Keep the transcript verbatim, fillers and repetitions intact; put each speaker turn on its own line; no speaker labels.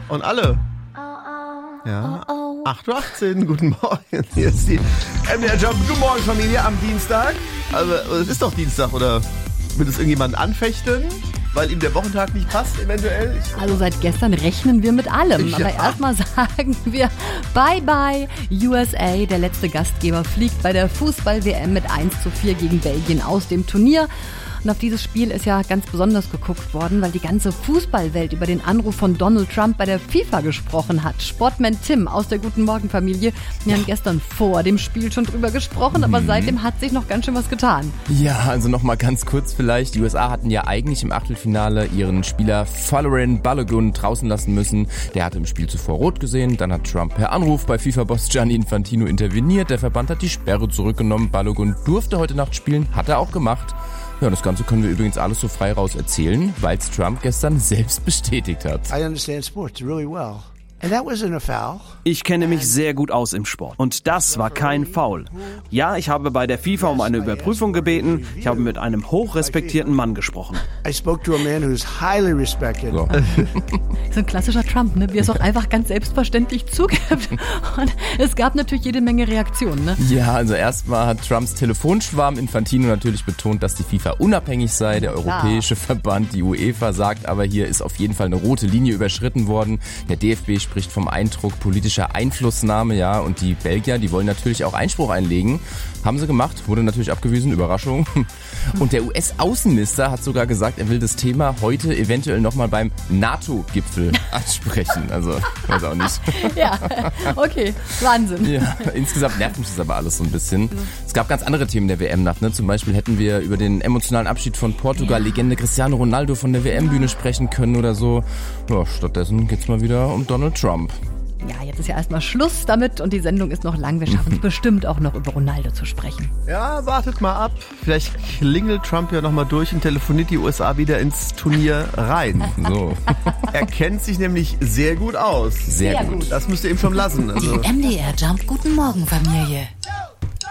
Und alle. Ja, acht Uhr achtzehn, guten Morgen. Hier ist die M D R Jump. Guten Morgen, Familie, am Dienstag. Also, es ist doch Dienstag, oder wird es irgendjemand anfechten, weil ihm der Wochentag nicht passt, eventuell?
Also seit gestern rechnen wir mit allem. Ja. Aber erstmal sagen wir Bye-bye U S A. Der letzte Gastgeber fliegt bei der Fußball-W M mit eins zu vier gegen Belgien aus dem Turnier. Und auf dieses Spiel ist ja ganz besonders geguckt worden, weil die ganze Fußballwelt über den Anruf von Donald Trump bei der FIFA gesprochen hat. Sportman Tim aus der Guten Morgen Familie, wir haben gestern vor dem Spiel schon drüber gesprochen, aber mhm. seitdem hat sich noch ganz schön was getan.
Ja, also noch mal ganz kurz vielleicht. Die U S A hatten ja eigentlich im Achtelfinale ihren Spieler Folarin Balogun draußen lassen müssen. Der hatte im Spiel zuvor rot gesehen. Dann hat Trump per Anruf bei FIFA-Boss Gianni Infantino interveniert. Der Verband hat die Sperre zurückgenommen. Balogun durfte heute Nacht spielen, hat er auch gemacht. Ja, das Ganze können wir übrigens alles so frei raus erzählen, weil es Trump gestern selbst bestätigt hat.
I understand sports really well. And that wasn't a foul.
Ich kenne mich sehr gut aus im Sport. Und das war kein Foul. Ja, ich habe bei der FIFA um eine Überprüfung gebeten. Ich habe mit einem hochrespektierten Mann gesprochen.
I spoke to a man who's highly respected.
So.
So ein klassischer Trump, ne? Wie er es auch einfach ganz selbstverständlich zugibt. Und es gab natürlich jede Menge Reaktionen, ne?
Ja, also erstmal hat Trumps Telefonschwarm Infantino natürlich betont, dass die FIFA unabhängig sei. Der europäische Verband, die UEFA, sagt aber, hier ist auf jeden Fall eine rote Linie überschritten worden. Der D F B spricht vom Eindruck politischer Einflussnahme, ja, und die Belgier, die wollen natürlich auch Einspruch einlegen. Haben sie gemacht, wurde natürlich abgewiesen, Überraschung. Und der U S-Außenminister hat sogar gesagt, er will das Thema heute eventuell nochmal beim NATO-Gipfel ansprechen. Also, weiß auch nicht.
Ja, okay, Wahnsinn.
Ja, insgesamt nervt mich das aber alles so ein bisschen. Es gab ganz andere Themen der W M-Nacht, ne? Zum Beispiel hätten wir über den emotionalen Abschied von Portugal-Legende Cristiano Ronaldo von der W M-Bühne sprechen können oder so. Ja, stattdessen geht's mal wieder um Donald Trump.
Ja, jetzt ist ja erstmal Schluss damit und die Sendung ist noch lang. Wir schaffen es bestimmt auch noch über Ronaldo zu sprechen.
Ja, wartet mal ab. Vielleicht klingelt Trump ja nochmal durch und telefoniert die U S A wieder ins Turnier rein.
So.
Er kennt sich nämlich sehr gut aus.
Sehr, sehr gut.
Das müsst ihr ihm schon lassen. Also.
Die M D R Jump Guten Morgen Familie.